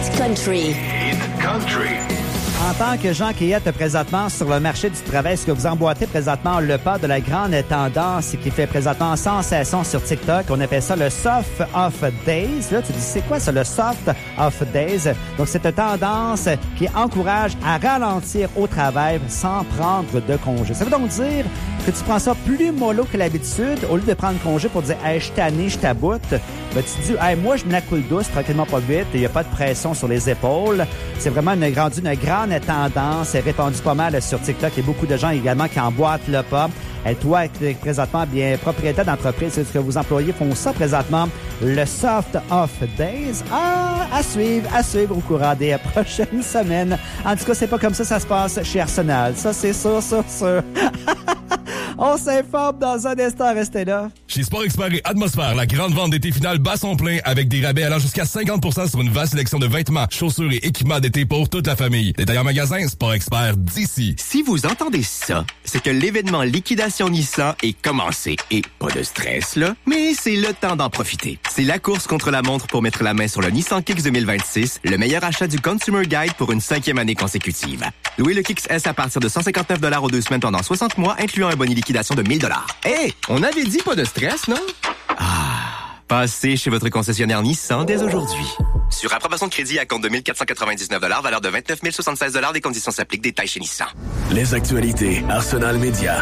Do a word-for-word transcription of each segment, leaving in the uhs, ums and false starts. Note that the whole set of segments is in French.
Hit Country. Hit Country. En tant que Jean qui est présentement sur le marché du travail, est-ce que vous emboîtez présentement le pas de la grande tendance qui fait présentement sensation sur TikTok? On appelle ça le Soft of Days. Là, tu dis, c'est quoi ça, le Soft of Days? Donc, c'est une tendance qui encourage à ralentir au travail sans prendre de congé. Ça veut donc dire que tu prends ça plus mollo que l'habitude. Au lieu de prendre congé pour dire, hey, je suis tanné, je taboute, ben, tu te dis, hey, moi, je me la coule douce, tranquillement pas vite, il n'y a pas de pression sur les épaules. C'est vraiment une grande, une grande tendance, c'est répandu pas mal sur TikTok. Il y a beaucoup de gens également qui emboîtent le pas. Et toi, présentement, bien propriétaire d'entreprise, est-ce que vos employés font ça présentement? Le Soft of Days. Ah, à suivre, à suivre au courant des prochaines semaines. En tout cas, c'est pas comme ça que ça se passe chez Arsenal. Ça, c'est sûr, sûr, sûr. On s'informe dans un instant. Restez là. Chez Sport Expert et Atmosphère, la grande vente d'été finale bat son plein avec des rabais allant jusqu'à cinquante pour cent sur une vaste sélection de vêtements, chaussures et équipements d'été pour toute la famille. Détail en magasin, Sport Expert d'ici. Si vous entendez ça, c'est que l'événement Liquidation Nissan est commencé. Et pas de stress, là, mais c'est le temps d'en profiter. C'est la course contre la montre pour mettre la main sur le Nissan Kicks deux mille vingt-six, le meilleur achat du Consumer Guide pour une cinquième année consécutive. Louez le Kicks S à partir de cent cinquante-neuf dollars aux deux semaines pendant soixante mois, incluant un boni liquidation de mille dollars. Hé, hey, on avait dit pas de stress, non? Ah, passez chez votre concessionnaire Nissan dès aujourd'hui. Sur approbation de crédit à compte de mille quatre cent quatre-vingt-dix-neuf dollars, valeur de vingt-neuf mille soixante-seize dollars, des conditions s'appliquent, détails chez Nissan. Les actualités Arsenal Média.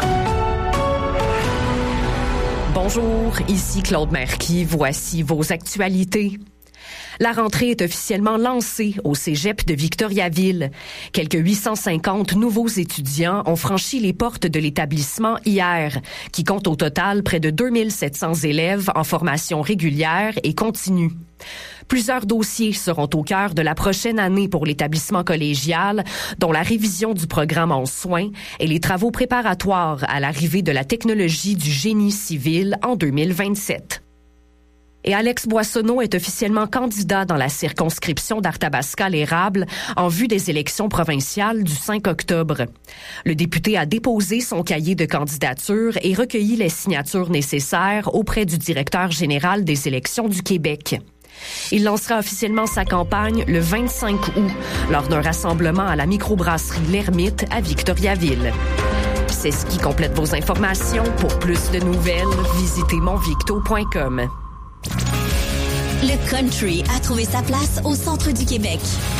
Bonjour, ici Claude Merqui. Voici vos actualités. La rentrée est officiellement lancée au cégep de Victoriaville. Quelques huit cent cinquante nouveaux étudiants ont franchi les portes de l'établissement hier, qui compte au total près de deux mille sept cents élèves en formation régulière et continue. Plusieurs dossiers seront au cœur de la prochaine année pour l'établissement collégial, dont la révision du programme en soins et les travaux préparatoires à l'arrivée de la technologie du génie civil en deux mille vingt-sept. Et Alex Boissonneau est officiellement candidat dans la circonscription d'Arthabasca-l'Érable en vue des élections provinciales du cinq octobre. Le député a déposé son cahier de candidature et recueilli les signatures nécessaires auprès du directeur général des élections du Québec. Il lancera officiellement sa campagne le vingt-cinq août lors d'un rassemblement à la microbrasserie L'Ermite à Victoriaville. C'est ce qui complète vos informations. Pour plus de nouvelles, visitez monvicto point com. Le country a trouvé sa place au centre du Québec.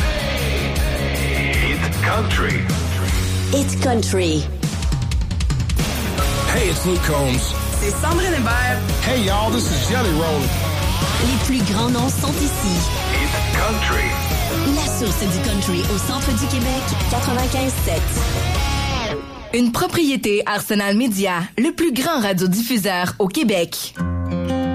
Hit Country. Hit Country. Hey, it's Luke Combs. C'est Sandrine Hébert. Hey, y'all, this is Jelly Roll. Les plus grands noms sont ici. Hit Country. La source du country au centre du Québec, quatre-vingt-quinze sept. Une propriété Arsenal Média, le plus grand radiodiffuseur au Québec.